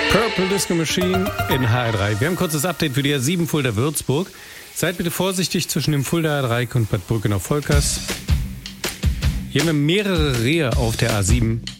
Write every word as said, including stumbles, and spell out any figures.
Purple Disco Machine in H R drei. Wir haben ein kurzes Update für die A sieben Fulda-Würzburg. Seid bitte vorsichtig zwischen dem Fuldaer Dreieck und Bad Brückenau-Volkers. Hier haben wir mehrere Rehe auf der A sieben.